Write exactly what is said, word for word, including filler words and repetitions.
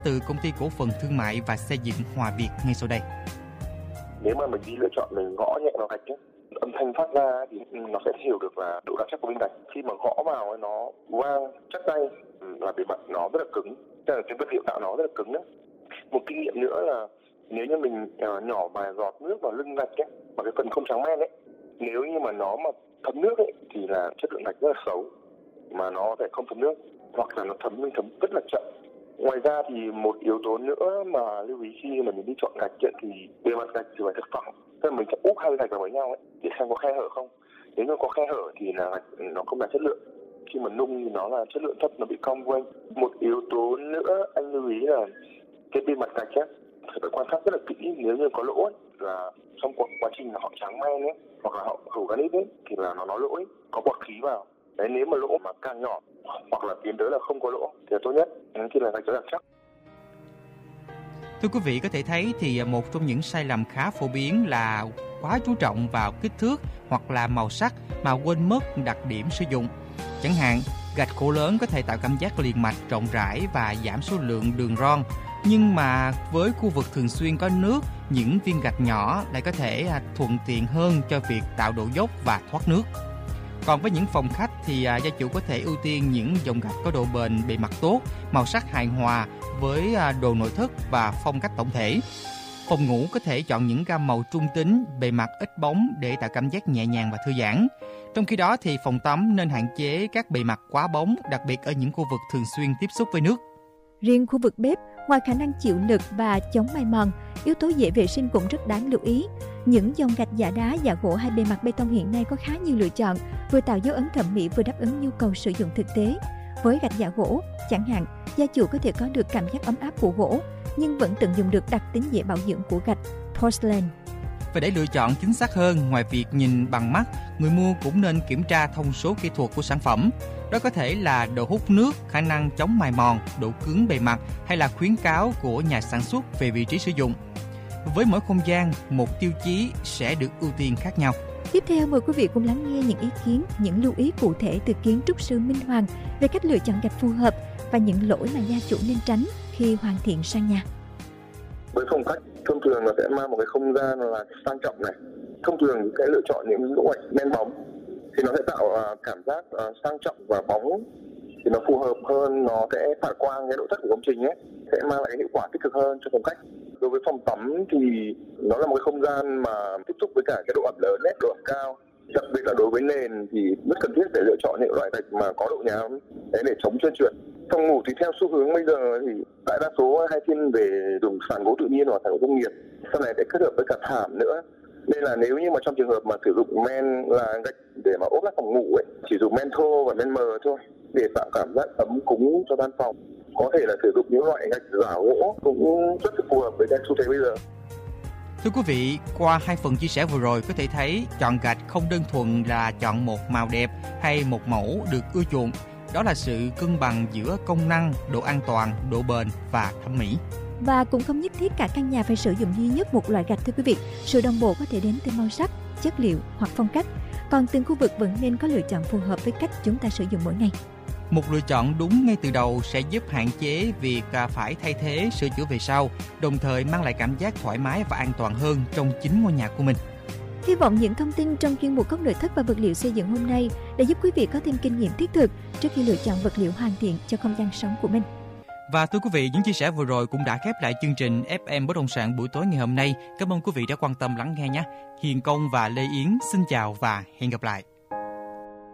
từ Công ty Cổ phần Thương mại và Xây dựng Hòa Việt ngay sau đây. Nếu mà mình đi lựa chọn mình gõ nhẹ vào gạch ấy, âm thanh phát ra thì nó sẽ hiểu được là độ đặc chắc của viên gạch. Khi mà gõ vào nó vang chắc tay và bề mặt nó rất là cứng, tức là cái vật liệu tạo nó rất là cứng đấy. Một kinh nghiệm nữa là nếu như mình nhỏ vài giọt nước vào lưng gạch ấy, mà cái phần không trắng men ấy, nếu như mà nó mà thấm nước ấy thì là chất lượng gạch rất là xấu, mà nó sẽ không thấm nước hoặc là nó thấm nhưng thấm rất là chậm. Ngoài ra thì một yếu tố nữa mà lưu ý khi mà mình đi chọn gạch ấy, thì bề mặt gạch thì phải thực phẩm, tức là mình sẽ úp hai gạch vào với nhau ấy để xem có khe hở không. Nếu như có khe hở thì là gạch nó không đạt chất lượng. Khi mà nung thì nó là chất lượng thấp, nó bị cong quanh. Một yếu tố nữa anh lưu ý là cái bề mặt gạch ấy phải quan sát rất là kỹ. Nếu như có lỗ ấy, là trong quá, quá trình họ tráng men ấy hoặc là họ đổ granite ấy thì là nó nói lỗi, có bọt khí vào. Đấy, nếu mà lỗ mà càng nhỏ hoặc là tiến tới là không có lỗ thì là tốt nhất, khi là gạch rất là chắc. Thưa quý vị có thể thấy thì một trong những sai lầm khá phổ biến là quá chú trọng vào kích thước hoặc là màu sắc mà quên mất đặc điểm sử dụng. Chẳng hạn, gạch khổ lớn có thể tạo cảm giác liền mạch rộng rãi và giảm số lượng đường ron. Nhưng mà với khu vực thường xuyên có nước, những viên gạch nhỏ lại có thể thuận tiện hơn cho việc tạo độ dốc và thoát nước. Còn với những phòng khách thì gia chủ có thể ưu tiên những dòng gạch có độ bền bề mặt tốt, màu sắc hài hòa với đồ nội thất và phong cách tổng thể. Phòng ngủ có thể chọn những gam màu trung tính, bề mặt ít bóng để tạo cảm giác nhẹ nhàng và thư giãn. Trong khi đó thì phòng tắm nên hạn chế các bề mặt quá bóng, đặc biệt ở những khu vực thường xuyên tiếp xúc với nước. Riêng khu vực bếp, ngoài khả năng chịu lực và chống mài mòn, yếu tố dễ vệ sinh cũng rất đáng lưu ý. Những dòng gạch giả đá, giả gỗ hay bề mặt bê tông hiện nay có khá nhiều lựa chọn, vừa tạo dấu ấn thẩm mỹ vừa đáp ứng nhu cầu sử dụng thực tế. Với gạch giả gỗ, chẳng hạn, gia chủ có thể có được cảm giác ấm áp của gỗ, nhưng vẫn tận dụng được đặc tính dễ bảo dưỡng của gạch porcelain. Và để lựa chọn chính xác hơn, ngoài việc nhìn bằng mắt, người mua cũng nên kiểm tra thông số kỹ thuật của sản phẩm. Đó có thể là độ hút nước, khả năng chống mài mòn, độ cứng bề mặt hay là khuyến cáo của nhà sản xuất về vị trí sử dụng. Với mỗi không gian, một tiêu chí sẽ được ưu tiên khác nhau. Tiếp theo mời quý vị cùng lắng nghe những ý kiến, những lưu ý cụ thể từ kiến trúc sư Minh Hoàng về cách lựa chọn gạch phù hợp và những lỗi mà gia chủ nên tránh khi hoàn thiện sang nhà. Với phong cách thông thường nó sẽ mang một cái không gian là sang trọng này. Thông thường sẽ lựa chọn những gỗ gạch men bóng thì nó sẽ tạo cảm giác sang trọng và bóng, thì nó phù hợp hơn, nó sẽ phản quang cái độ chất của công trình ấy, sẽ mang lại hiệu quả tích cực hơn cho phong cách. Đối với phòng tắm thì nó là một cái không gian mà tiếp xúc với cả cái độ ẩm lớn, ấy, độ ẩm cao. Đặc biệt là đối với nền thì rất cần thiết để lựa chọn những loại gạch mà có độ nhám để chống trơn trượt. Phòng ngủ thì theo xu hướng bây giờ thì đại đa số hay thiên về dùng sàn gỗ tự nhiên hoặc sàn gỗ công nghiệp, sau này sẽ kết hợp với cả thảm nữa. Nên là nếu như mà trong trường hợp mà sử dụng men là gạch để mà ốp lát phòng ngủ ấy, chỉ dùng men thô và men mờ thôi để tạo cảm giác ấm cúng cho gian phòng. Có thể là sử dụng những loại gạch giả gỗ cũng rất phù hợp với cái xu thế bây giờ. Thưa quý vị, qua hai phần chia sẻ vừa rồi có thể thấy chọn gạch không đơn thuần là chọn một màu đẹp hay một mẫu được ưa chuộng. Đó là sự cân bằng giữa công năng, độ an toàn, độ bền và thẩm mỹ. Và cũng không nhất thiết cả căn nhà phải sử dụng duy nhất một loại gạch thưa quý vị. Sự đồng bộ có thể đến từ màu sắc, chất liệu hoặc phong cách. Còn từng khu vực vẫn nên có lựa chọn phù hợp với cách chúng ta sử dụng mỗi ngày. Một lựa chọn đúng ngay từ đầu sẽ giúp hạn chế việc phải thay thế, sửa chữa về sau, đồng thời mang lại cảm giác thoải mái và an toàn hơn trong chính ngôi nhà của mình. Hy vọng những thông tin trong chuyên mục Góc nội thất và vật liệu xây dựng hôm nay đã giúp quý vị có thêm kinh nghiệm thiết thực trước khi lựa chọn vật liệu hoàn thiện cho không gian sống của mình. Và thưa quý vị, những chia sẻ vừa rồi cũng đã khép lại chương trình ép em Bất động sản buổi tối ngày hôm nay. Cảm ơn quý vị đã quan tâm lắng nghe nhé. Hiền Công và Lê Yến xin chào và hẹn gặp lại.